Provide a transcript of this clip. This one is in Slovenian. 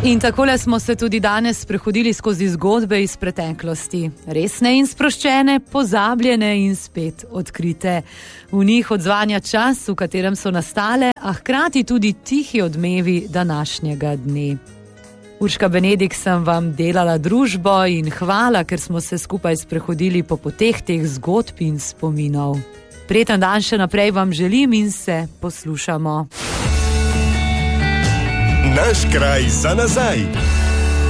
In takole smo se tudi danes sprehodili skozi zgodbe iz preteklosti. Resne in sproščene, pozabljene in spet odkrite. V njih odzvanja čas, v katerem so nastale, a hkrati tudi tihi odmevi današnjega dne. Urška Benedik sem vam delala družbo in hvala, ker smo se skupaj sprehodili po poteh teh zgodb in spominov. Prijeten dan še naprej vam želim in se poslušamo. Naš kraj za nazaj.